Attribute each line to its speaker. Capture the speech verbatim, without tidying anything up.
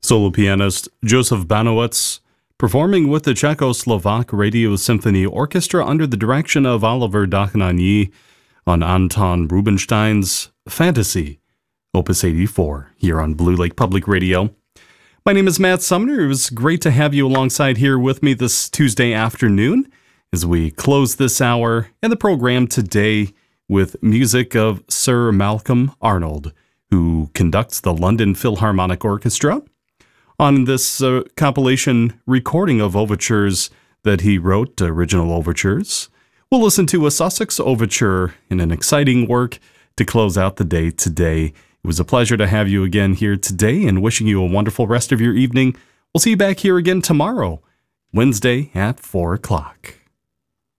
Speaker 1: Solo pianist Joseph Banowitz, performing with the Czechoslovak Radio Symphony Orchestra under the direction of Oliver Dochnanyi on Anton Rubinstein's Fantasy, Opus eighty-four, here on Blue Lake Public Radio. My name is Matt Sumner. It was great to have you alongside here with me this Tuesday afternoon as we close this hour and the program today with music of Sir Malcolm Arnold, who conducts the London Philharmonic Orchestra. On this uh, compilation recording of overtures that he wrote, original overtures, we'll listen to a Sussex overture in an exciting work to close out the day today. It was a pleasure to have you again here today and wishing you a wonderful rest of your evening. We'll see you back here again tomorrow, Wednesday at four o'clock.